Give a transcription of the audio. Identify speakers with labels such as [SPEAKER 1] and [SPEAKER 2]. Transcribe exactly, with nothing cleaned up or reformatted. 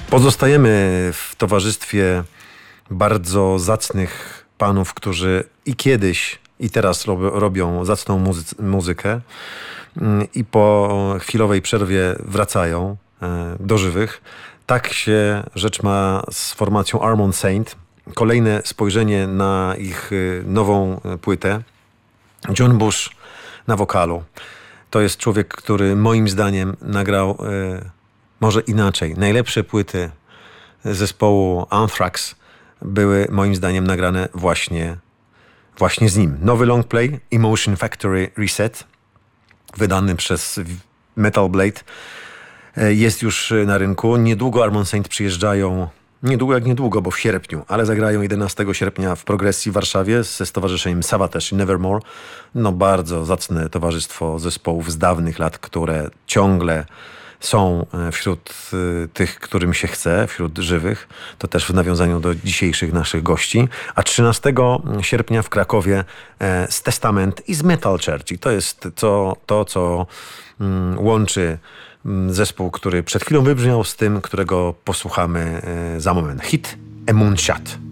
[SPEAKER 1] Pozostajemy w towarzystwie bardzo zacnych panów, którzy i kiedyś, i teraz rob, robią zacną muzy- muzykę i po chwilowej przerwie wracają e, do żywych. Tak się rzecz ma z formacją Armand Saint. Kolejne spojrzenie na ich nową płytę. John Bush na wokalu. To jest człowiek, który moim zdaniem nagrał e, może inaczej. Najlepsze płyty zespołu Anthrax były moim zdaniem nagrane właśnie, właśnie z nim. Nowy longplay Emotion Factory Reset, wydany przez Metal Blade, jest już na rynku. Niedługo Armand Saint przyjeżdżają, niedługo jak niedługo, bo w sierpniu, ale zagrają jedenastego sierpnia w Progresji w Warszawie ze stowarzyszeniem Savatage i Nevermore. No bardzo zacne towarzystwo zespołów z dawnych lat, które ciągle są wśród tych, którym się chce, wśród żywych. To też w nawiązaniu do dzisiejszych naszych gości. A trzynastego sierpnia w Krakowie z Testament i z Metal Church. I to jest to, to co łączy zespół, który przed chwilą wybrzmiał, z tym, którego posłuchamy za moment. Hit A Moonshot.